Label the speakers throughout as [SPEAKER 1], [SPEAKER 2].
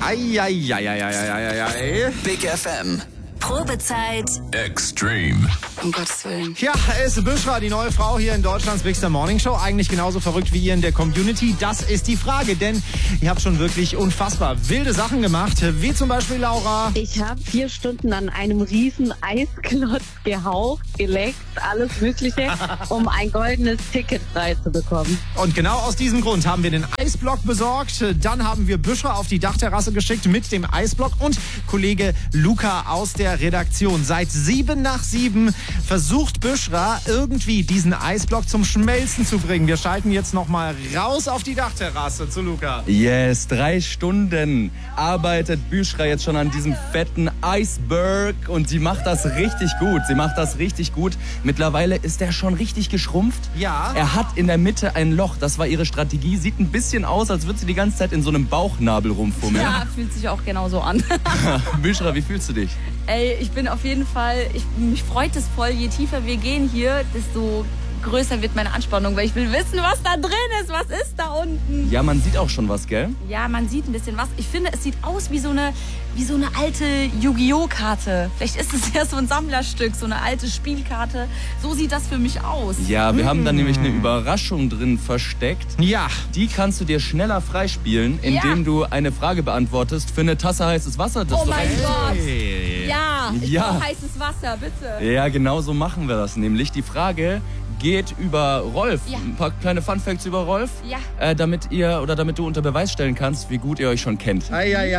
[SPEAKER 1] Eieieiei.
[SPEAKER 2] Big FM.
[SPEAKER 3] Probezeit.
[SPEAKER 2] Extreme.
[SPEAKER 3] Um Gottes Willen.
[SPEAKER 1] Ja, es ist Büschra, die neue Frau hier in Deutschlands Big Star Morning Show. Eigentlich genauso verrückt wie ihr in der Community. Das ist die Frage, denn ihr habt schon wirklich unfassbar wilde Sachen gemacht. Wie zum Beispiel Laura.
[SPEAKER 4] Ich habe 4 Stunden an einem riesen Eisklotz gehaucht, geleckt, alles Mögliche, um ein goldenes Ticket frei zu bekommen.
[SPEAKER 1] Und genau aus diesem Grund haben wir den Eisblock besorgt. Dann haben wir Büschra auf die Dachterrasse geschickt mit dem Eisblock und Kollege Luca aus der Redaktion. Seit 7:07 versucht Büschra irgendwie diesen Eisblock zum Schmelzen zu bringen. Wir schalten jetzt nochmal raus auf die Dachterrasse zu Luca.
[SPEAKER 5] Yes, 3 Stunden arbeitet Büschra jetzt schon an diesem fetten Eisberg und sie macht das richtig gut. Mittlerweile ist er schon richtig geschrumpft.
[SPEAKER 1] Ja.
[SPEAKER 5] Er hat in der Mitte ein Loch, das war ihre Strategie. Sieht ein bisschen aus, als würde sie die ganze Zeit in so einem Bauchnabel rumfummeln.
[SPEAKER 6] Ja, fühlt sich auch genauso an.
[SPEAKER 5] Büschra, wie fühlst du dich?
[SPEAKER 6] Ey, ich bin auf jeden Fall, mich freut es voll, je tiefer wir gehen hier, desto größer wird meine Anspannung, weil ich will wissen, was da drin ist, was ist da unten.
[SPEAKER 5] Ja, man sieht auch schon was, gell?
[SPEAKER 6] Ja, man sieht ein bisschen was. Ich finde, es sieht aus wie so eine alte Yu-Gi-Oh! Karte. Vielleicht ist es ja so ein Sammlerstück, so eine alte Spielkarte. So sieht das für mich aus.
[SPEAKER 5] Ja, wir haben da nämlich eine Überraschung drin versteckt.
[SPEAKER 1] Ja.
[SPEAKER 5] Die kannst du dir schneller freispielen, indem du eine Frage beantwortest für eine Tasse heißes Wasser. Das
[SPEAKER 6] Oh mein Gott.
[SPEAKER 1] Hey.
[SPEAKER 6] Ja, ich
[SPEAKER 5] Ja.
[SPEAKER 6] brauche heißes Wasser, bitte.
[SPEAKER 5] Ja, genau so machen wir das nämlich. Die Frage geht über Rolf.
[SPEAKER 6] Ja.
[SPEAKER 5] Ein paar kleine Funfacts über Rolf.
[SPEAKER 6] Ja.
[SPEAKER 5] Damit du unter Beweis stellen kannst, wie gut ihr euch schon kennt.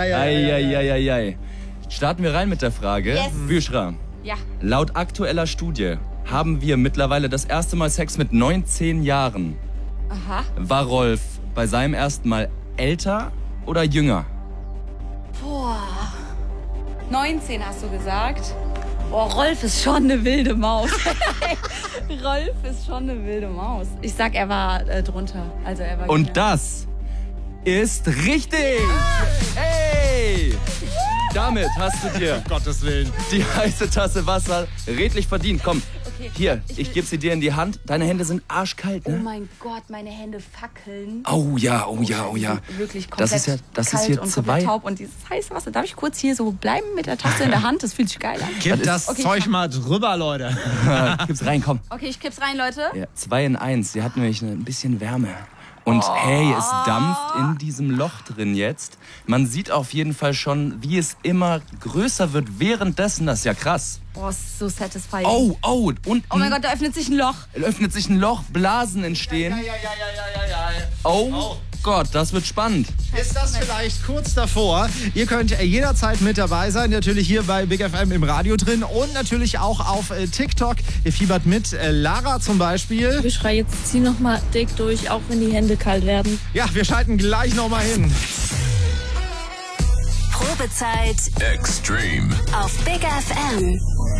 [SPEAKER 1] Eieieiei.
[SPEAKER 5] Starten wir rein mit der Frage.
[SPEAKER 6] Yes.
[SPEAKER 5] Büschra,
[SPEAKER 6] Ja.
[SPEAKER 5] laut aktueller Studie haben wir mittlerweile das erste Mal Sex mit 19 Jahren.
[SPEAKER 6] Aha.
[SPEAKER 5] War Rolf bei seinem ersten Mal älter oder jünger?
[SPEAKER 6] Boah. 19 hast du gesagt. Boah, Rolf ist schon eine wilde Maus. Rolf ist schon eine wilde Maus. Ich sag, er war drunter. Also er war
[SPEAKER 5] Und
[SPEAKER 6] jünger.
[SPEAKER 5] das ist richtig! Hey! Damit hast du dir
[SPEAKER 1] Um Gottes Willen.
[SPEAKER 5] die heiße Tasse Wasser redlich verdient. Komm,
[SPEAKER 6] Okay.
[SPEAKER 5] hier, ich gebe sie dir in die Hand. Deine Hände sind arschkalt,
[SPEAKER 6] Oh
[SPEAKER 5] ne?
[SPEAKER 6] mein Gott, meine Hände fackeln.
[SPEAKER 5] Oh ja.
[SPEAKER 6] Wirklich
[SPEAKER 5] Das
[SPEAKER 6] komplett
[SPEAKER 5] ist
[SPEAKER 6] kalt
[SPEAKER 5] hier
[SPEAKER 6] und
[SPEAKER 5] 2.
[SPEAKER 6] komplett taub. Und dieses heiße Wasser, darf ich kurz hier so bleiben mit der Tasse in der Hand? Das fühlt sich geil an.
[SPEAKER 1] Gib das
[SPEAKER 6] Okay,
[SPEAKER 1] Zeug
[SPEAKER 6] ich
[SPEAKER 1] mal drüber, Leute.
[SPEAKER 5] Gib's rein, komm.
[SPEAKER 6] Okay, ich kipp's rein, Leute.
[SPEAKER 5] Ja, 2 in 1. Sie hat nämlich ein bisschen Wärme. Und hey, es dampft in diesem Loch drin jetzt. Man sieht auf jeden Fall schon, wie es immer größer wird währenddessen. Das ist ja krass.
[SPEAKER 6] Boah, ist so satisfying.
[SPEAKER 5] Oh, unten
[SPEAKER 6] Oh mein Gott, da öffnet sich ein Loch.
[SPEAKER 5] öffnet sich ein Loch, Blasen entstehen. Oh Gott, das wird spannend.
[SPEAKER 1] Ist das vielleicht kurz davor? Ihr könnt jederzeit mit dabei sein, natürlich hier bei Big FM im Radio drin und natürlich auch auf TikTok. Ihr fiebert mit, Lara zum Beispiel.
[SPEAKER 4] Büschra, jetzt zieh noch mal dick durch, auch wenn die Hände kalt werden.
[SPEAKER 1] Ja, wir schalten gleich nochmal hin.
[SPEAKER 3] Probezeit
[SPEAKER 2] Extreme.
[SPEAKER 3] auf Big FM.